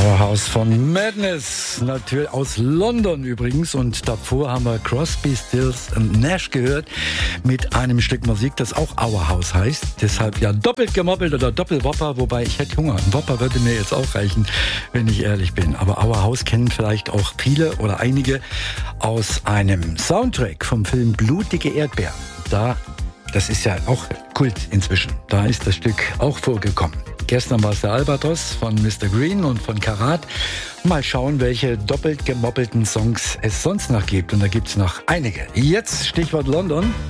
Powerhouse von Madness, natürlich aus London übrigens. Und davor haben wir Crosby, Stills und Nash gehört mit einem Stück Musik, das auch Our House heißt. Deshalb ja doppelt gemoppelt oder Doppelwopper, wobei ich hätte Hunger. Ein Wopper würde mir jetzt auch reichen, wenn ich ehrlich bin. Aber Our House kennen vielleicht auch viele oder einige aus einem Soundtrack vom Film Blutige Erdbeeren. Das ist ja auch Kult inzwischen. Da ist das Stück auch vorgekommen. Gestern war es der Albatros von Mr. Green und von Karat. Mal schauen, welche doppelt gemoppelten Songs es sonst noch gibt. Und da gibt es noch einige. Jetzt Stichwort London.